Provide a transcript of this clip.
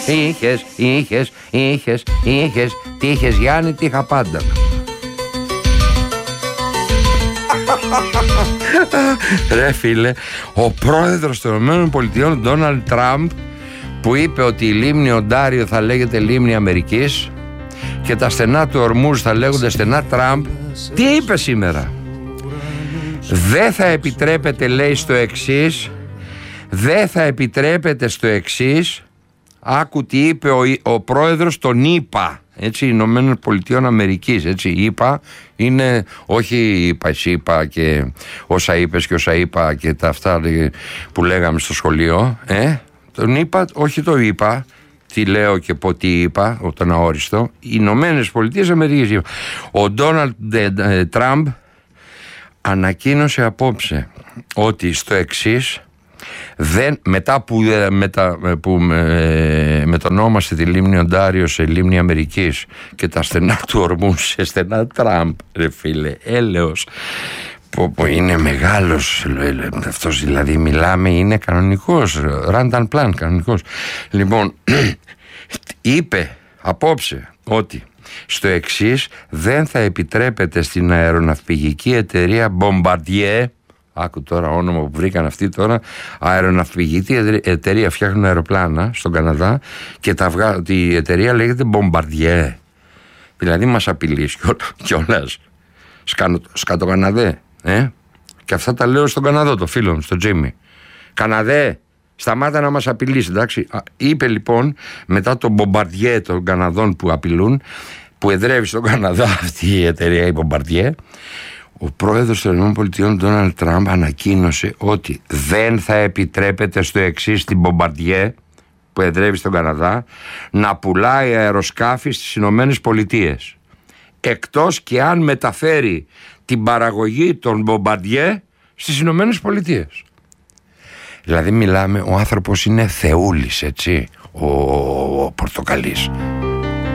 Είχες, τι είχες Γιάννη, τι είχα πάντα. Ρε φίλε, ο πρόεδρος των ΗΠΑ, Ντόναλντ Τραμπ, που είπε ότι η λίμνη Οντάριο θα λέγεται λίμνη Αμερικής και τα στενά του Ορμούζ θα λέγονται στενά Τραμπ, τι είπε σήμερα? Δεν θα επιτρέπεται, λέει, στο εξής, δεν θα επιτρέπεται στο εξής. Άκου τι είπε ο πρόεδρος των ΗΠΑ, έτσι, Ηνωμένων Πολιτειών Αμερικής, έτσι. ΗΠΑ είναι, όχι ΗΠΑ, εσύ είπα και όσα είπες και όσα είπα και τα αυτά που λέγαμε στο σχολείο, τον είπα, όχι το είπα, τι λέω και πω τι είπα, τον αόριστο, οι Ηνωμένες Πολιτείες Αμερικής. Ο Ντόναλντ Τραμπ ανακοίνωσε απόψε ότι στο εξής, μετά που μετονόμαστε τη λίμνη Οντάριο σε λίμνη Αμερικής και τα στενά του Ορμού σε στενά Τραμπ, ρε φίλε, έλεος, που είναι μεγάλος αυτός, δηλαδή μιλάμε, είναι κανονικός, Randall Plan, κανονικός. Λοιπόν, είπε απόψε ότι στο εξής, δεν θα επιτρέπεται στην αεροναυπηγική εταιρεία Bombardier, άκου τώρα όνομα που βρήκαν αυτοί τώρα, αεροναυπηγική εταιρεία, φτιάχνουν αεροπλάνα στον Καναδά και η εταιρεία λέγεται Bombardier. Δηλαδή μας απειλείς κιόλας. Σκατοκαναδέ, και αυτά τα λέω στον Καναδό, το φίλο μου, στον Τζίμι. Καναδέ, σταμάτα να μας απειλείς, εντάξει. Είπε λοιπόν, μετά τον Bombardier των Καναδών που απειλούν, που εδρεύει στον Καναδά αυτή η εταιρεία, η Bombardier, ο πρόεδρος των ΗΠΑ, Ντόναλντ Τραμπ, ανακοίνωσε ότι δεν θα επιτρέπεται στο εξής την Bombardier, που εδρεύει στον Καναδά, να πουλάει αεροσκάφη στις Ηνωμένες Πολιτείες, εκτός και αν μεταφέρει την παραγωγή των Bombardier στις Ηνωμένες Πολιτείες. Δηλαδή μιλάμε, ο άνθρωπος είναι θεούλης, έτσι, ο Πορτοκαλής.